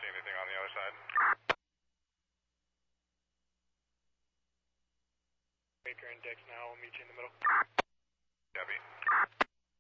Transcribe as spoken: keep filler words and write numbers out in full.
see anything on the other side. Baker and Dix now, we'll meet you in the middle.